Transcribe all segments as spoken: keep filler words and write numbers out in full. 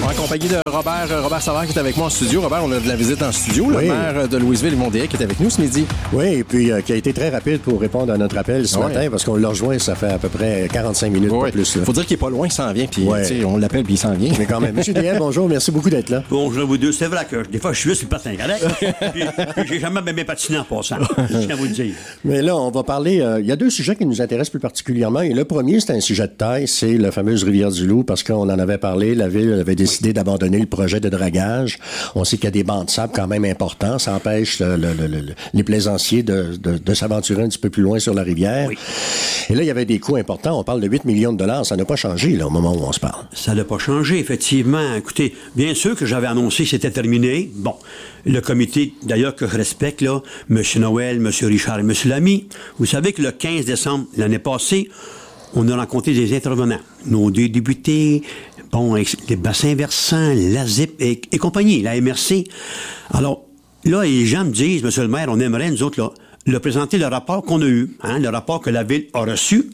En compagnie de Robert, Robert Savard qui est avec moi en studio. Robert, on a de la visite en studio. Oui. Le maire de Louisville, Yvon Dehaye, qui est avec nous ce midi. Oui, et puis euh, qui a été très rapide pour répondre à notre appel ce Oui. matin, parce qu'on l'a rejoint, ça fait à peu près quarante-cinq minutes, Oui. pas plus. Là. Faut dire qu'il est pas loin, il s'en vient, puis Ouais. tu sais, on l'appelle, puis il s'en vient. Mais quand même. Monsieur Dehaye, bonjour, merci beaucoup d'être là. Bonjour à vous deux. C'est vrai que des fois, je suis juste sur le patin correct. puis, puis j'ai jamais bien patiné en passant. Je tiens à vous le dire. Mais là, on va parler... euh, il y a deux sujets qui nous intéressent plus particulièrement. Et le premier, c'est un sujet de taille, c'est la fameuse Rivière-du-Loup, parce qu'on en avait parlé. La Ville avait décidé d'abandonner le projet de dragage. On sait qu'il y a des bancs de sable quand même importants. Ça empêche le, le, le, le, les plaisanciers de, de, de s'aventurer un petit peu plus loin sur la rivière. Oui. Et là, il y avait des coûts importants. On parle de huit millions de dollars. Ça n'a pas changé, là, au moment où on se parle. Ça n'a pas changé, effectivement. Écoutez, bien sûr que j'avais annoncé que c'était terminé. Bon, le comité, d'ailleurs, que je respecte, là, M. Noël, M. Richard et M. Lamy, vous savez que le quinze décembre l'année passée, on a rencontré des intervenants. Nos deux députés, bon, les bassins versants, l'A Z I P et, et compagnie, la M R C. Alors, là, les gens me disent, M. le maire, on aimerait, nous autres, là, leur présenter le rapport qu'on a eu, hein, le rapport que la Ville a reçu.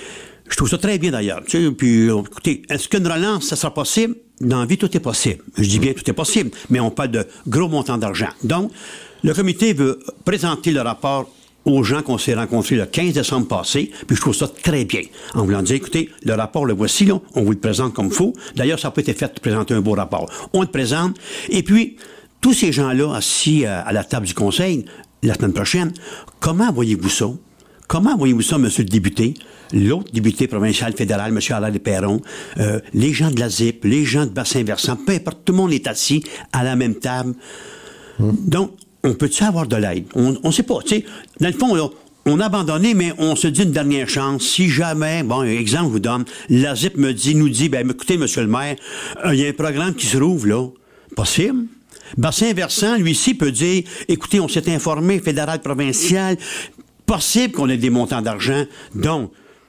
Je trouve ça très bien, d'ailleurs. Tu sais, puis, écoutez, est-ce qu'une relance, ça sera possible? Dans la vie, tout est possible. Je dis bien tout est possible, mais on parle de gros montants d'argent. Donc, le comité veut présenter le rapport aux gens qu'on s'est rencontrés le quinze décembre passé, puis je trouve ça très bien. En voulant dire, écoutez, le rapport, le voici, là, on vous le présente comme il faut. D'ailleurs, ça n'a pas été fait de présenter un beau rapport. On le présente, et puis, tous ces gens-là assis à, à la table du conseil, la semaine prochaine, comment voyez-vous ça? Comment voyez-vous ça, monsieur le député? L'autre député provincial fédéral, M. Alain Perron, euh, les gens de la Z I P, les gens de bassin versant, peu importe, tout le monde est assis à la même table. Hum. Donc, on peut-tu avoir de l'aide? On ne sait pas, tu sais. Dans le fond, là, on a abandonné, mais on se dit une dernière chance. Si jamais, bon, un exemple, je vous donne, la Z I P me dit, nous dit, ben, écoutez, monsieur le maire, il euh, y a un programme qui se rouvre, là. Possible? Bassin versant, lui-ci, peut dire, écoutez, on s'est informé, fédéral, provincial, possible qu'on ait des montants d'argent. Donc,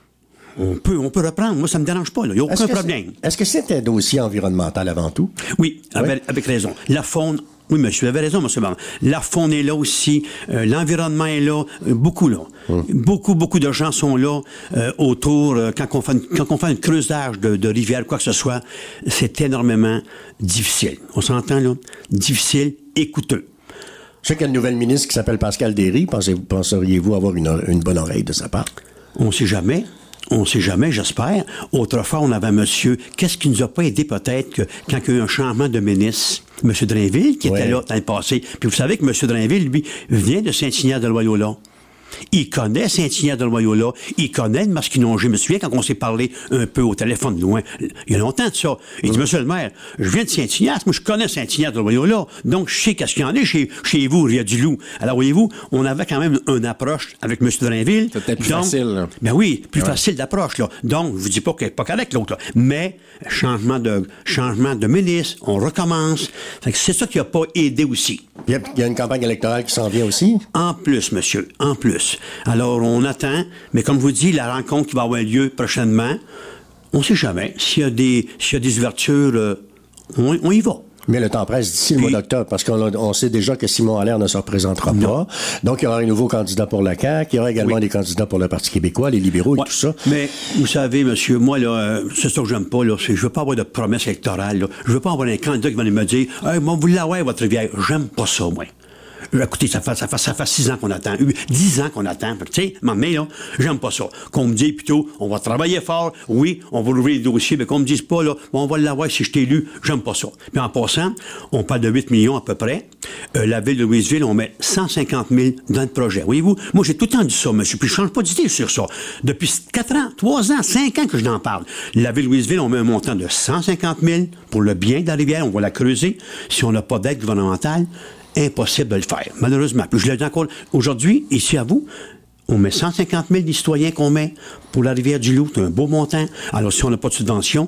on peut, on peut reprendre. Moi, ça me dérange pas, là. Il n'y a aucun Est-ce que problème. c'est, est-ce que c'est un dossier environnemental avant tout? Oui, avec, avec raison. La faune, oui, monsieur, vous avez raison, monsieur Barron. La faune est là aussi, euh, l'environnement est là, euh, beaucoup là. Hum. Beaucoup, beaucoup de gens sont là euh, autour. Euh, quand, on fait une, quand on fait un creusage de, de rivière, quoi que ce soit, c'est énormément difficile. On s'entend, là? Difficile et coûteux. Je sais qu'il y a une nouvelle ministre qui s'appelle Pascal Derry. Pensez-vous, penseriez-vous avoir une, une bonne oreille de sa part? On ne sait jamais. On ne sait jamais, j'espère. Autrefois, on avait un monsieur... Qu'est-ce qui nous a pas aidé peut-être que quand il y a eu un changement de ministre? M. Drainville, qui ouais. était là dans le passé. Puis vous savez que M. Drainville, lui, vient de Saint-Ignace-de-Loyola. Il connaît Saint-Ignace-de-Loyola. Il connaît le Masquinongé. Je me souviens quand on s'est parlé un peu au téléphone loin. Il y a longtemps de ça. Il dit, monsieur le maire, je viens de Saint-Ignace. Moi, je connais Saint-Ignace-de-Loyola. Donc, je sais qu'est-ce qu'il y en a chez, chez vous, Rivière-du-Loup. Alors, voyez-vous, on avait quand même une approche avec M. Drainville. C'était plus Donc, facile, là. Ben oui, plus ouais. facile d'approche, là. Donc, je vous dis pas qu'elle n'est pas correcte, l'autre, là. Mais, changement de, changement de ministre, on recommence. Fait que c'est ça qui n'a pas aidé aussi. Il y, a, il y a une campagne électorale qui s'en vient aussi? En plus, monsieur, en plus. Alors, on attend, mais comme je vous dis, la rencontre qui va avoir lieu prochainement, on ne sait jamais. S'il y a des, s'il y a des ouvertures, euh, on, on y va. Mais le temps presse d'ici le mois d'octobre, parce qu'on on sait déjà que Simon Allaire ne se représentera non. pas. Donc, il y aura un nouveau candidat pour la C A Q, il y aura également oui. des candidats pour le Parti québécois, les libéraux et ouais. tout ça. Mais, vous savez, monsieur, moi, là, euh, c'est ça que j'aime pas, là, c'est, je veux pas avoir de promesses électorales, là. Je veux pas avoir un candidat qui va me dire, hey, moi, vous l'avez, votre rivière. J'aime pas ça, moi. Écoutez, ça fait, ça fait, ça fait six ans qu'on attend, dix ans qu'on attend. Tu sais, mais là, j'aime pas ça. Qu'on me dise plutôt, on va travailler fort, oui, on va ouvrir les dossiers, mais qu'on me dise pas, là, on va l'avoir si je t'ai élu, j'aime pas ça. Puis en passant, on parle de huit millions à peu près. Euh, la ville de Louisville, on met cent cinquante mille dans le projet. Voyez-vous, moi, j'ai tout le temps dit ça, monsieur, puis je change pas d'idée sur ça. Depuis quatre ans, trois ans, cinq ans que je n'en parle. La ville de Louisville, on met un montant de cent cinquante mille pour le bien de la rivière, on va la creuser. Si on n'a pas d'aide gouvernementale, impossible de le faire, malheureusement. Puis je l'ai dit encore aujourd'hui, ici à vous, on met cent cinquante mille des citoyens qu'on met pour la Rivière-du-Loup, c'est un beau montant. Alors, si on n'a pas de subvention,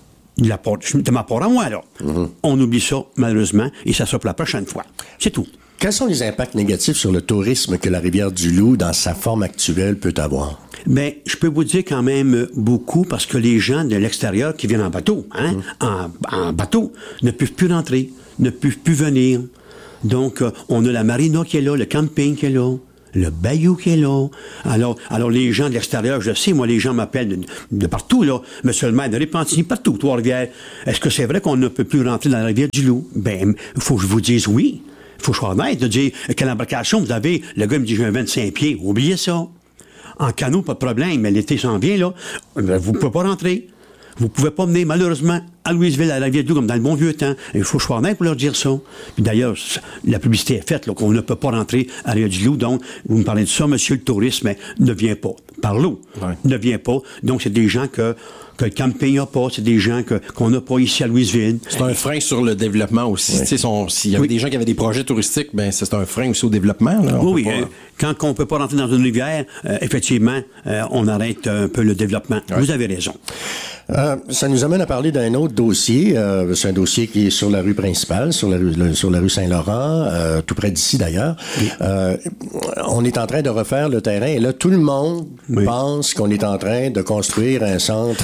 de ma part à moi, là, mm-hmm. on oublie ça, malheureusement, et ça sera pour la prochaine fois. C'est tout. Quels sont les impacts négatifs sur le tourisme que la Rivière-du-Loup, dans sa forme actuelle, peut avoir? Bien, je peux vous dire quand même beaucoup, parce que les gens de l'extérieur qui viennent en bateau, hein, mm. en, en bateau, ne peuvent plus rentrer, ne peuvent plus venir. Donc, euh, on a la marina qui est là, le camping qui est là, Le bayou qui est là. Alors, alors les gens de l'extérieur, je sais, moi, les gens m'appellent de, de partout, là. Monsieur le maire de Repentigny, partout, Trois-Rivières. Est-ce que c'est vrai qu'on ne peut plus rentrer dans la rivière du Loup? Ben, il faut que je vous dise oui. Il faut que je sois honnête de dire quelle embarcation vous avez. Le gars me dit, j'ai un vingt-cinq pieds. Oubliez ça. En canot, pas de problème, mais l'été s'en vient, là. Vous ne pouvez pas rentrer. Vous ne pouvez pas venir, malheureusement, à Louisville, à la rivière du Loup, comme dans le bon vieux temps. Il faut que je sois honnête pour leur dire ça. Puis d'ailleurs, la publicité est faite, là, qu'on ne peut pas rentrer à la rivière du Loup. Donc, vous me parlez de ça, monsieur le tourisme, mais ne vient pas. Par l'eau. Ouais. Ne vient pas. Donc, c'est des gens que, que le camping n'a pas. C'est des gens que, qu'on n'a pas ici à Louisville. C'est un frein sur le développement aussi. Oui. Son, s'il y avait oui. des gens qui avaient des projets touristiques, ben c'est un frein aussi au développement. Là. Oui, pas... euh, quand on ne peut pas rentrer dans une rivière, euh, effectivement, euh, on arrête un peu le développement. Ouais. Vous avez raison. Euh, ça nous amène à parler d'un autre dossier. Euh, c'est un dossier qui est sur la rue principale, sur la rue, le, sur la rue Saint-Laurent, euh, tout près d'ici d'ailleurs. Oui. Euh, on est en train de refaire le terrain et là, tout le monde oui. pense qu'on est en train de construire un centre.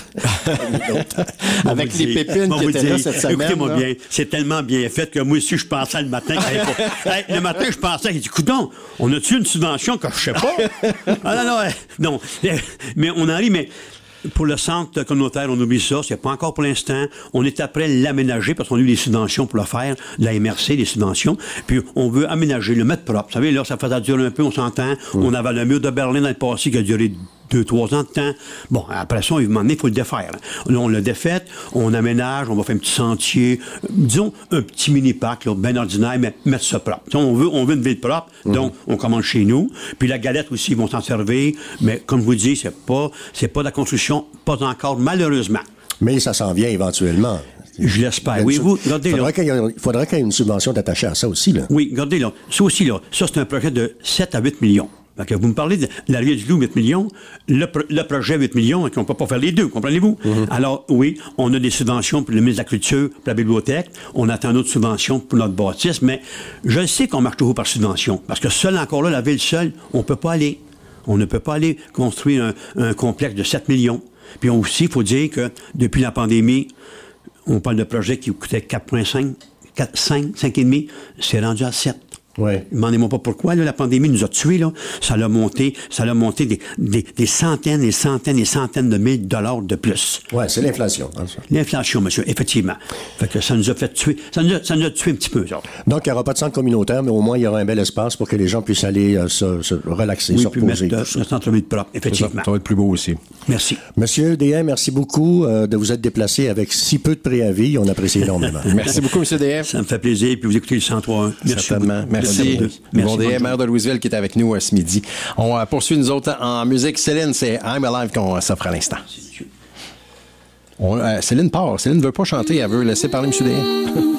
Avec les dire, pépines qui étaient dire, là cette semaine. Écoutez-moi là. bien, c'est tellement bien fait que moi aussi, je pensais le matin. hey, le matin, je pensais, j'ai dit, coudonc, on a-tu une subvention que je sais pas? Ah non, non, non. Mais on arrive, mais... Pour le centre communautaire, on oublie ça. C'est pas encore pour l'instant. On est après l'aménager parce qu'on a eu des subventions pour le faire, de la M R C, des subventions. Puis on veut aménager, le mettre propre. Vous savez, là, ça faisait durer un peu, on s'entend. Mmh. On avait le mur de Berlin dans le passé qui a duré deux, trois ans de temps. Bon, après ça, il faut le défaire. Là, on l'a défait, on aménage, on va faire un petit sentier, disons, un petit mini-parc, là, bien ordinaire, mais mettre ça propre. T'sais, on veut, on veut une ville propre, mmh. donc on commence chez nous. Puis la galette aussi, ils vont s'en servir. Mais comme je vous dis, c'est pas, c'est pas de la construction, pas encore, malheureusement. Mais ça s'en vient éventuellement. Je l'espère. Oui, vous, regardez faudra là. Qu'il y ait, il faudra qu'il y ait une subvention attachée à ça aussi, là. Oui, regardez là. Ça aussi, là. Ça, c'est un projet de sept à huit millions. Donc, vous me parlez de la rivière du Loup, huit millions. Le, pro- le projet, huit millions, et qu'on ne peut pas faire les deux, comprenez-vous? Mm-hmm. Alors, oui, on a des subventions pour le ministre de la Culture, pour la bibliothèque. On attend d'autres subventions pour notre bâtisse, mais je sais qu'on marche toujours par subvention. Parce que seul, encore là, la ville seule, on ne peut pas aller. On ne peut pas aller construire un, un complexe de sept millions. Puis aussi, il faut dire que depuis la pandémie, on parle de projets qui coûtaient quatre virgule cinq, quatre, cinq, cinq virgule cinq, c'est rendu à sept. Ouais. Demandez-moi pas pourquoi, là, la pandémie nous a tués, là. Ça l'a monté, ça l'a monté des, des, des centaines et centaines et centaines de mille dollars de plus. Ouais, c'est l'inflation. Hein, ça. L'inflation, monsieur, effectivement. Fait que ça nous a fait tuer, ça nous a, ça nous a tué un petit peu, ça. Donc, il n'y aura pas de centre communautaire, mais au moins, il y aura un bel espace pour que les gens puissent aller euh, se, se relaxer, oui, se puis reposer. mettre euh, le centre-ville propre, effectivement. Ça, ça va être plus beau aussi. Merci. Monsieur D M, merci beaucoup euh, de vous être déplacé avec si peu de préavis. On apprécie énormément. Merci beaucoup, monsieur D M. Ça me fait plaisir, puis vous écoutez le cent trois un. Merci. Certainement. Merci. Merci. Bon D M, maire de Louisville, qui est avec nous euh, ce midi. On euh, poursuit, nous autres, en musique. Céline, c'est I'm Alive qu'on euh, s'offre à l'instant. On, euh, Céline part. Céline ne veut pas chanter, elle veut laisser parler M. D M.